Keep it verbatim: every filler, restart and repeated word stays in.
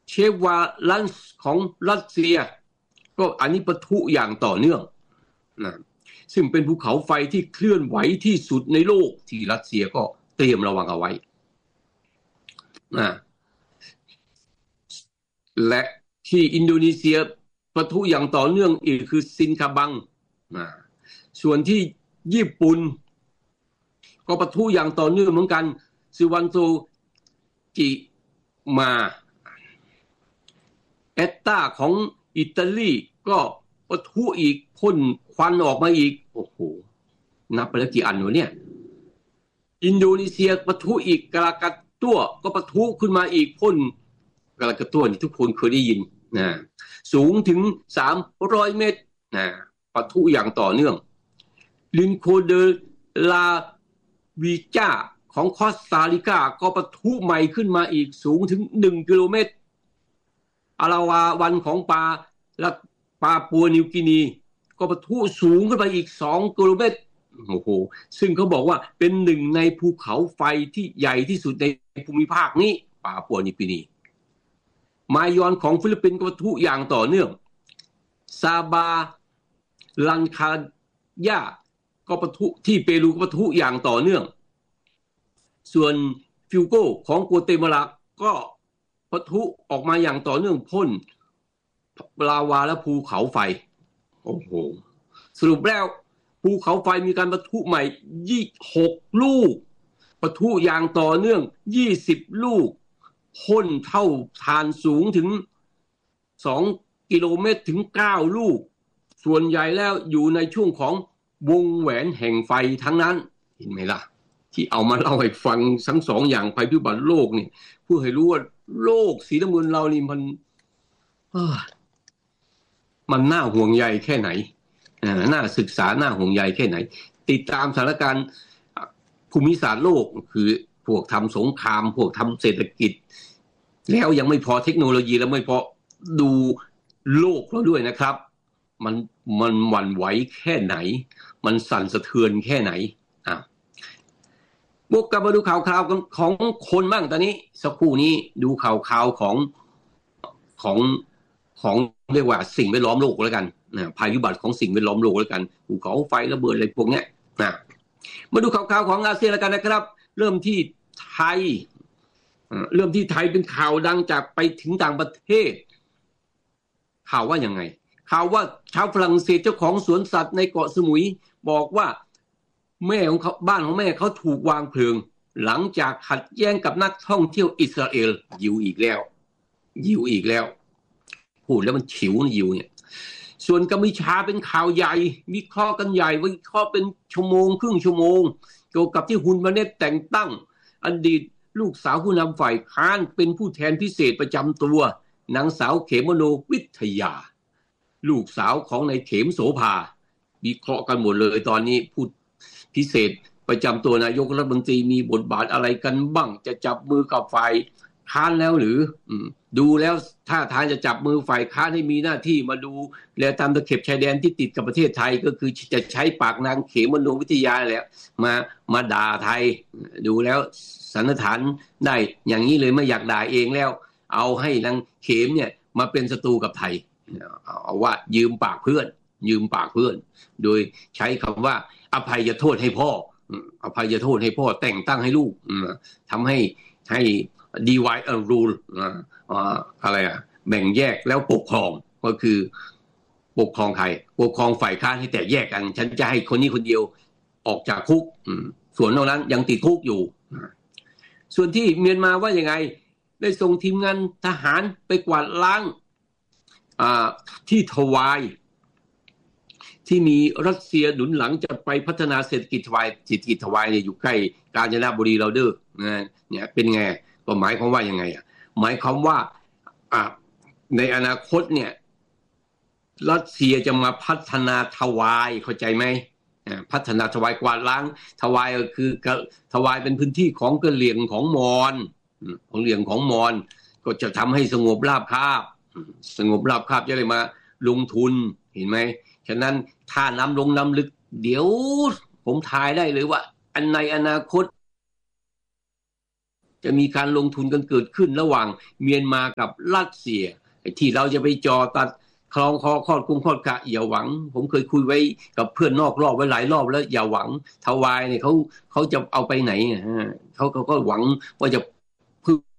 เชวาลันส์ของรัสเซียก็อันนี้ปะทุอย่างต่อเนื่องนะซึ่งเป็นภูเขาไฟที่เคลื่อนไหวที่สุดในโลกที่รัสเซียก็เตรียมระวังเอาไว้นะและที่อินโดนีเซียปะทุอย่างต่อเนื่องอีกคือซินคาบังนะส่วนที่ญี่ปุ่นก็ปะทุอย่างต่อเนื่องเหมือนกันซิวันโซจิมาเอตตาของอิตาลีก็ปะทุอีกพ่นควันออกมาอีกโอ้โหนับไปแล้วกี่อันวะเนี่ยอินโดนีเซียปะทุอีกกาลากัตตัวก็ปะทุขึ้นมาอีกพ่นกาลากัตตัวนี่ทุกคนเคยได้ยินนะสูงถึงสามร้อยเมตรนะปะทุอย่างต่อเนื่องลินโคเดลาวิจาของคอสตาริกาก็ปะทุใหม่ขึ้นมาอีกสูงถึงหนึ่งกิโลเมตรอาลาวาวันของปาและปาปัวนิวกินีก็ปะทุสูงขึ้นไปอีกสองกิโลเมตรโอ้โหซึ่งเขาบอกว่าเป็นหนึ่งในภูเขาไฟที่ใหญ่ที่สุดในภูมิภาคนี้ปาปัวนิวกินีมายอนของฟิลิปปินส์ก็ปะทุอย่างต่อเนื่องซาบาลันคายาก็ปะทุที่เปรูก็ปะทุอย่างต่อเนื่องส่วนฟิวโกของกัวเตมาลาก็ปะทุออกมาอย่างต่อเนื่องพ่นลาวาและภูเขาไฟโอ้โหสรุปแล้วภูเขาไฟมีการปะทุใหม่ยี่สิบหกลูกปะทุอย่างต่อเนื่องยี่สิบลูกพ่นเท่าฐานสูงถึงสองกิโลเมตรถึงเก้าลูกส่วนใหญ่แล้วอยู่ในช่วงของวงแหวนแห่งไฟทั้งนั้นเห็นไหมล่ะที่เอามาเล่าให้ฟังทั้งสองอย่างภัยพิบัติโลกนี่เพื่อให้รู้ว่าโลกสีน้ำเงินเรานี่มันมันน่าห่วงใยแค่ไหนน่าศึกษาน่าห่วงใยแค่ไหนติดตามสถานการณ์ภูมิศาสตร์โลกคือพวกทำสงครามพวกทำเศรษฐกิจแล้วยังไม่พอเทคโนโลยีแล้วไม่พอดูโลกเราด้วยนะครับมันมันหวั่นไหวแค่ไหนมันสั่นสะเทือนแค่ไหนอ่ะพวกกลับมาดูข่าวคราวของคนบ้างตอนนี้สักครู่นี้ดูข่าวคราวของของของเรียกว่าสิ่งแวดล้อมโลกแล้วกันนะภัยพิบัติของสิ่งแวดล้อมโลกแล้วกันภูเขาไฟระเบิดอะไรพวกเนี้ยนะมาดูข่าวคราวของอาเซียนแล้วกันนะครับเริ่มที่ไทยเริ่มที่ไทยเป็นข่าวดังจากไปถึงต่างประเทศข่าวว่ายังไงข่าวว่าชาวฝรั่งเศสเจ้าของสวนสัตว์ในเกาะสมุยบอกว่าแม่ของเขาบ้านของแม่เขาถูกวางเพลิงหลังจากขัดแย้งกับนักท่องเที่ยวอิสราเอลยิวอีกแล้วยิวอีกแล้วพูดแล้วมันฉิวนะยิวเนี่ยส่วนกัมพูชาเป็นข่าวใหญ่วิเคราะห์กันใหญ่วิเคราะห์เป็นชั่วโมงครึ่งชั่วโมงเกี่ยวกับที่ฮุนมาเนตแต่งตั้งอดีตลูกสาวผู้นำฝ่ายค้านเป็นผู้แทนพิเศษประจำตัวนางสาวเขมโนวิทยาลูกสาวของนายเขมโสภาวิเคราะห์กันหมดเลยตอนนี้พูดพิเศษประจำตัวนายกรัฐมนตรีมีบทบาทอะไรกันบ้างจะจับมือกับฝ่ายค้านแล้วหรือดูแล้วถ้าทางจะจับมือฝ่ายค้านให้มีหน้าที่มาดูแลตามตะเข็บชายแดนที่ติดกับประเทศไทยก็คือจะใช้ปากนางเขมโนวิทยาแหละมามาด่าไทยดูแล้วสันนิษฐานได้อย่างนี้เลยไม่อยากด่าเองแล้วเอาให้นางเขมเนี่ยมาเป็นศัตรูกับไทยเอาว่ายืมปากเพื่อนยืมปากเพื่อนโดยใช้คำว่าอภัยโทษให้พ่ออภัยโทษให้พ่อแต่งตั้งให้ลูกทำให้ให้ divide and rule อะไรอะแบ่งแยกแล้วปกครองก็คือปกครองใครปกครองฝ่ายค้านให้แตกแยกกันฉันจะให้คนนี้คนเดียวออกจากคุกส่วนนอกนั้นยังติดคุกอยู่ส่วนที่เมียนมาว่ายังไงได้ส่งทีมงานทหารไปกวาดล้างที่ทวายที่มีรัสเซียหนุนหลังจะไปพัฒนาเศรษฐกิจทวายเศรษฐกิจทวายเนี่ยอยู่ใกล้กาญจนบุรีเราเด้อเนี่ยเป็นไงก็หมายความว่ายังไงอ่ะหมายความว่าในอนาคตเนี่ยรัสเซียจะมาพัฒนาทวายเข้าใจไหมพัฒนาทวายกวาดล้างทวายก็คือทวายเป็นพื้นที่ของกะเหรี่ยงของมอญของเหลี่ยงของมอญก็จะทำให้สงบราบคาบสงบราบคาบจะเลยมาลงทุนเห็นไหมฉะนั้นถ้าน้ำลงน้ำลึกเดี๋ยวผมทายได้เลยว่าอันในอนาคตจะมีการลงทุนกันเกิดขึ้นระหว่างเมียนมากับรัสเซียที่เราจะไปจอตัดคลองคอคอดกุ้งคอดกะอย่าหวังผมเคยคุยไว้กับเพื่อนนอกรอบไว้หลายรอบแล้วอย่าหวังทวายเนี่ยเขาเขาจะเอาไปไหนเขาเขาก็หวังว่าจะ